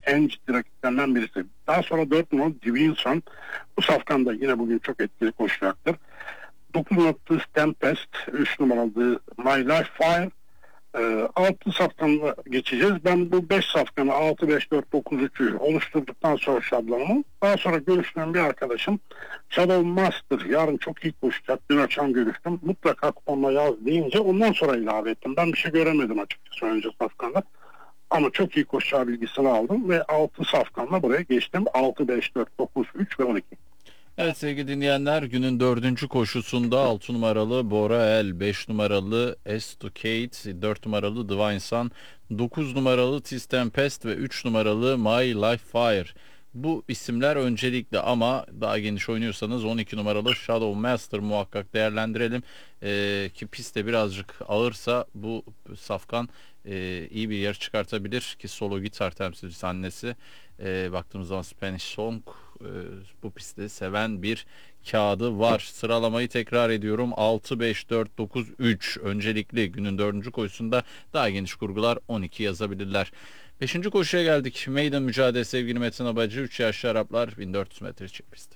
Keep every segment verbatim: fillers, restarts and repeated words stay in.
en ciddi rakiplerinden birisi. Daha sonra dört numaralı Divinson. Bu safkan da yine bugün çok etkili koşacaktır. dokuz numaralı Tempest, üç numaralı My Life Fire. E, altı safkanla geçeceğiz. Ben bu beş safkanı altı beş dört dokuz üçü oluşturduktan sonra şablonumu, daha sonra görüştüğüm bir arkadaşım Shadow Master yarın çok iyi koşacak. Dün akşam görüştüm. Mutlaka kuponla yaz deyince ondan sonra ilave ettim. Ben bir şey göremedim açıkçası önce safkanda. Ama çok iyi koşacağı bilgisini aldım ve altı safkanla buraya geçtim. altı beş dört dokuz üç ve on iki. Evet sevgili dinleyenler, günün dördüncü koşusunda altı numaralı Bora El, beş numaralı Estocade, dört numaralı Divine Sun, dokuz numaralı Tis Tempest ve üç numaralı My Life Fire. Bu isimler öncelikli ama daha geniş oynuyorsanız on iki numaralı Shadow Master muhakkak değerlendirelim. Ee, ki pistte birazcık ağırsa bu safkan e, iyi bir yarış çıkartabilir ki solo gitar temsilcisi annesi. E, baktığımız zaman Spanish Song e, bu pisti seven bir kağıdı var. Sıralamayı tekrar ediyorum. altı beş dört dokuz üç öncelikli günün dördüncü koşusunda, daha geniş kurgular on iki yazabilirler. beşinci koşuya geldik. Meydan mücadele sevgili Metin Abacı. üç yaşlı Araplar bin dört yüz metre çift pist.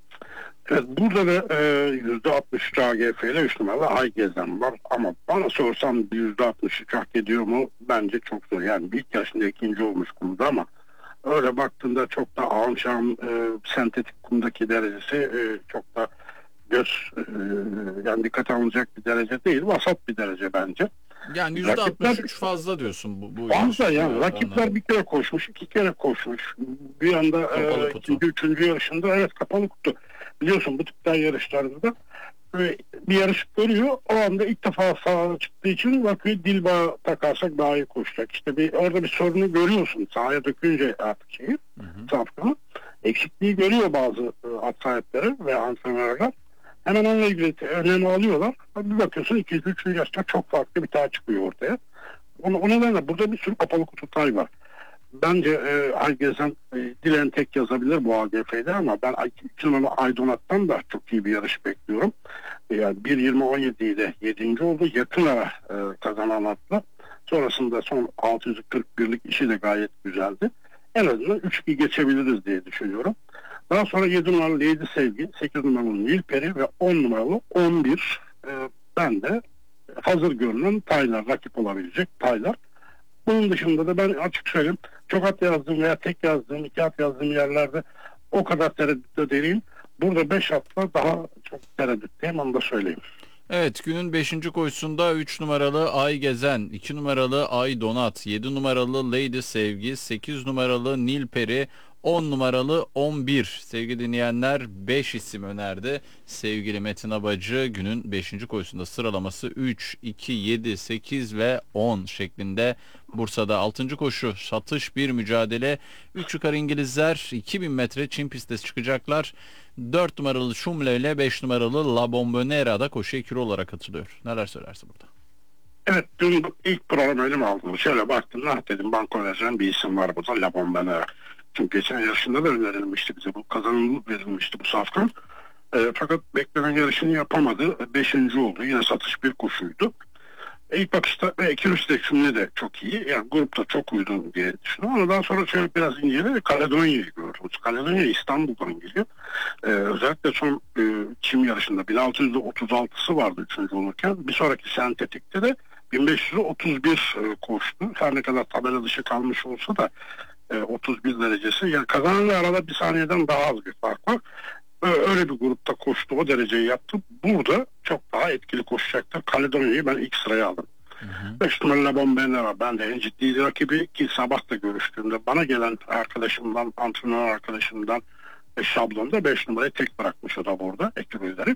Evet, burada da e, yüzde altmış A G F ile üç numaralı Ay Gezen var. Ama bana sorsam yüzde altmış üç hak ediyor mu? Bence çok zor. Yani ilk yaşında ikinci olmuş kumda ama öyle baktığında çok da ağım şahım e, sentetik kumdaki derecesi e, çok da göz e, yani dikkate alınacak bir derece değil. Vasat bir derece bence. Yani yüzde altmış üç fazla diyorsun bu, bu fazla yani. onlara. Rakipler bir kere koşmuş, iki kere koşmuş. Bir anda e, ikinci, üçüncü yarışında evet kapalı kutu. Biliyorsun bu tipten yarışlarda e, bir yarış görüyor. O anda ilk defa sahaya çıktığı için bakıyor dil bağı takarsak daha iyi koşacak. İşte bir, orada bir sorunu görüyorsun. Sahaya dökünce artık şeyi, safkanı. Eksikliği görüyor bazı e, at sahipleri ve antrenörler. Hemen onunla ilgili önlemi alıyorlar. Bir bakıyorsun ikinci, üçüncü yaşta çok farklı bir tane çıkıyor ortaya. O, o nedenle burada bir sürü kapalı kutu tay var. Bence e, Ay Gezen e, dilen tek yazabilir bu A G F'de ama ben iki numaralı Aydonat'tan da çok iyi bir yarış bekliyorum. E, yani bir yirmi on yedi ile yedinci oldu. Yakın ara e, kazanan atla. Sonrasında son altı yüz kırk birlik işi de gayet güzeldi. En azından üç iki geçebiliriz diye düşünüyorum. Daha sonra yedi numaralı Lady Sevgi, sekiz numaralı Nilperi ve on numaralı on bir e, ben de hazır görünen taylar, rakip olabilecek taylar. Bunun dışında da ben açık söyleyeyim, çok at yazdığım veya tek yazdığım, iki at yazdığım yerlerde o kadar tereddütte değilim. Burada beş atla daha çok tereddütteyim, onu da söyleyeyim. Evet, günün beşinci koşusunda üç numaralı Ay Gezen, iki numaralı Ay Donat, yedi numaralı Lady Sevgi, sekiz numaralı Nilperi, on numaralı on bir. Sevgili dinleyenler, beş isim önerdi. Sevgili Metin Abacı günün beşinci koşusunda sıralaması üç, iki, yedi, sekiz ve on şeklinde. Bursa'da altıncı koşu satış bir mücadele. üç yukarı İngilizler iki bin metre çim piste çıkacaklar. dört numaralı Şumle ile beş numaralı La Bombonera da koşuya ikili olarak katılıyor. Neler söylersin burada? Evet, dün ilk program önüm aldım. Şöyle baktım, nah dedim, banko vereceğim bir isim var burada, La Bombonera. Çünkü geçen yarışında da önerilmişti bize. Bu kazanımlı verilmişti bu safkan. E, fakat beklenen yarışını yapamadı. Beşinci oldu. Yine satış bir koşuydu. E, ilk bakışta ve Ekilus Şumle de çok iyi. Yani grupta çok uygun diye düşünüyorum. Ama daha sonra şöyle biraz inceledi. Kaledonya'yı gördük. Kaledonya İstanbul'dan geliyor. E, özellikle son e, çim yarışında bin altı yüz otuz altısı vardı üçüncü olurken. Bir sonraki sentetikte de bin beş yüz otuz bir e, koştu. Her ne kadar tabela dışı kalmış olsa da otuz bir derecesi. Yani kazananla arada bir saniyeden daha az bir fark var. Öyle bir grupta koştu. O dereceyi yaptı. Burada çok daha etkili koşacaktır. Kaledonya'yı ben ilk sıraya aldım. beş numaralı Bombonera ben de en ciddi rakibi ki sabah da görüştüğümde bana gelen arkadaşımdan, antrenör arkadaşımdan e, şablonda beş numarayı tek bırakmış o da burada ekibirleri.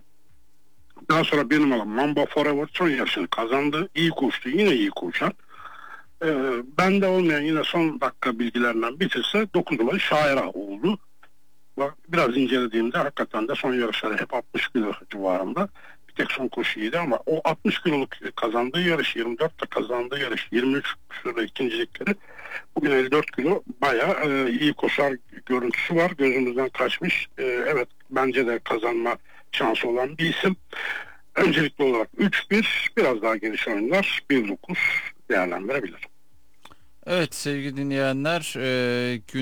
Daha sonra bir numaralı Mamba Forever son yarışını kazandı. İyi koştu. Yine iyi koşar. Ee, bende olmayan yine son dakika bilgilerinden bitirse dokuz numaralı Şaira oldu. Bak, biraz incelediğimde hakikaten de son yarışları hep altmış kilo civarında. Bir tek son koşu iyiydi ama o altmış kiloluk kazandığı yarış, yirmi dörtte kazandığı yarış, yirmi üç şurada ikincilikleri, bugün elli dört kilo bayağı e, iyi koşar görüntüsü var. Gözümüzden kaçmış. E, evet, bence de kazanma şansı olan bir isim. Öncelikli olarak üç bir, biraz daha geniş oyunlar bir dokuz değerlendirebilir. Evet sevgili dinleyenler, e, gün